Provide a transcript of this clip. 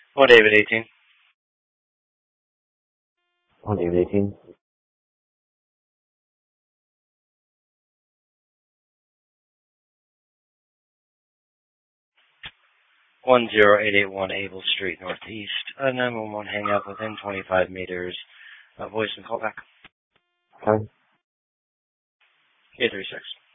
Oh, David 18. Oh, David 18. 10881 Able Street, Northeast. 911, hang up within 25 meters. Voice and call back. Hi. 836.